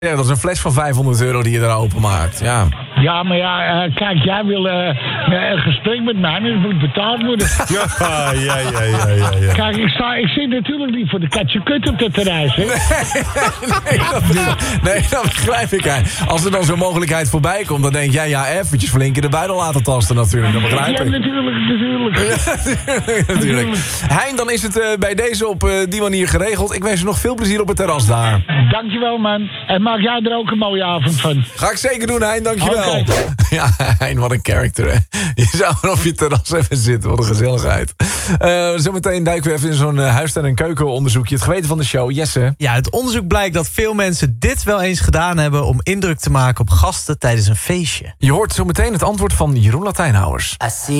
Ja, dat is een fles van €500 die je daar openmaakt. Ja. Ja, maar ja, kijk, jij wil een gesprek met mij, dus moet betaald worden. Ja. Kijk, ik zit natuurlijk niet voor de katje kut op het terrein, hè. Nee, dat begrijp ik. Als er dan zo'n mogelijkheid voorbij komt, dan denk jij, ja, eventjes flink in de buidel laten tasten natuurlijk. Dat begrijp ik. Ja, natuurlijk. Hein, dan is het bij deze op die manier geregeld. Ik wens je nog veel plezier op het terras daar. Dankjewel, man. En maak jij er ook een mooie avond van. Ga ik zeker doen, Hein. Dankjewel. Okay. Ja, Hein, wat een character, hè. Je zou er op je terras even zitten. Wat een gezelligheid. Zometeen duiken we even in zo'n huis- en keukenonderzoekje. Het geweten van de show. Jesse. Ja, het onderzoek blijkt dat veel mensen dit wel eens gedaan hebben om indruk te maken op gasten tijdens een feestje. Je hoort zometeen het antwoord van Jeroen Latijnhouwers.